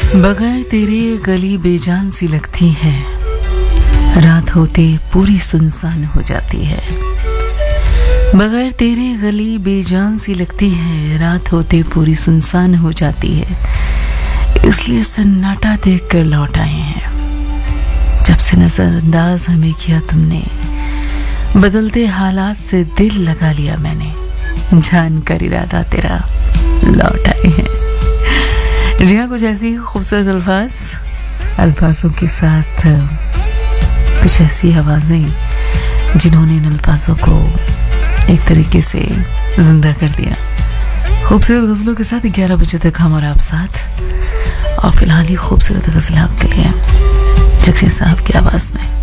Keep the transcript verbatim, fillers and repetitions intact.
बगैर तेरे गली बेजान सी लगती है, रात होते पूरी सुनसान हो जाती है। बगैर तेरे गली बेजान सी लगती है, रात होते पूरी सुनसान हो जाती है। इसलिए सन्नाटा देख कर लौट आए हैं। जब से नजरअंदाज हमें किया तुमने, बदलते हालात से दिल लगा लिया मैंने। जान कर इरादा तेरा लौट आए हैं। जी हाँ, कुछ ऐसी खूबसूरत अल्फाज अल्फाजों के साथ कुछ ऐसी आवाजें जिन्होंने इन अल्फाजों को एक तरीके से जिंदा कर दिया। खूबसूरत गजलों के साथ ग्यारह बजे तक हम और आप साथ। और फिलहाल ये खूबसूरत गजल आपके लिए जगजीत साहब की आवाज में।